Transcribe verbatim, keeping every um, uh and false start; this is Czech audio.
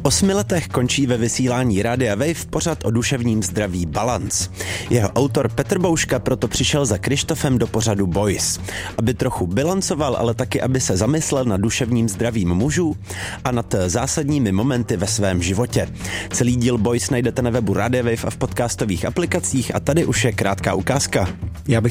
osmi letech končí ve vysílání Rádia Wave pořad o duševním zdraví Balance. Jeho autor Petr Bouška proto přišel za Krištofem do pořadu Boys, aby trochu bilancoval, ale taky aby se zamyslel nad duševním zdravím mužů a nad zásadními momenty ve svém životě. Celý díl Boys najdete na webu Rádia Wave a v podcastových aplikacích a tady už je krátká ukázka. Já bych